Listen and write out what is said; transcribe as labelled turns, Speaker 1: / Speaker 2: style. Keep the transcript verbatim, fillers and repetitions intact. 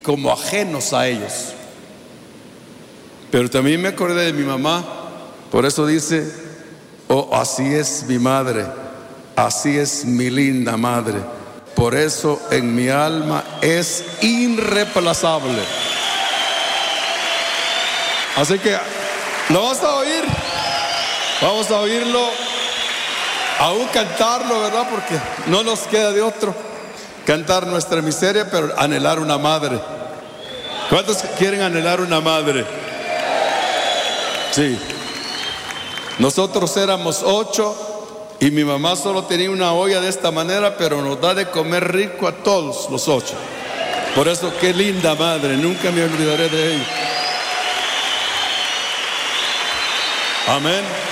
Speaker 1: como ajenos a ellos. Pero también me acordé de mi mamá. Por eso dice: oh, así es mi madre, así es mi linda madre. Por eso en mi alma es irreemplazable. Así que lo vamos a oír. Vamos a oírlo, aún cantarlo, ¿verdad? Porque no nos queda de otro. Cantar nuestra miseria, pero anhelar una madre. ¿Cuántos quieren anhelar una madre? Sí. Nosotros éramos ocho y mi mamá solo tenía una olla de esta manera, pero nos da de comer rico a todos los ocho. Por eso, qué linda madre, nunca me olvidaré de ella. Amén.